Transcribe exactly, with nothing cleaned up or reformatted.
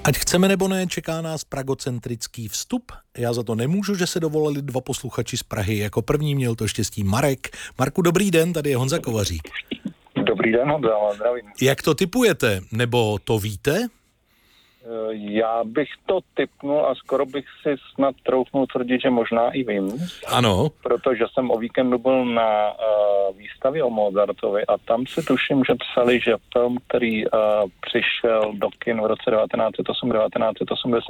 Ať chceme nebo ne, čeká nás pragocentrický vstup. Já za to nemůžu, že se dovolali dva posluchači z Prahy. Jako první měl to štěstí Marek. Marku, dobrý den, tady je Honza Kovařík. Dobrý den, Honza, zdravím. Jak to tipujete? Nebo to víte? Já bych to tipnul a skoro bych si snad troufnul tvrdit, že možná i vím. Ano. Protože jsem o víkendu byl na uh, výstavě o Mozartovi a tam si tuším, že psali, že film, který uh, přišel do kin v roce devatenáct set osm devatenáct set osmdesát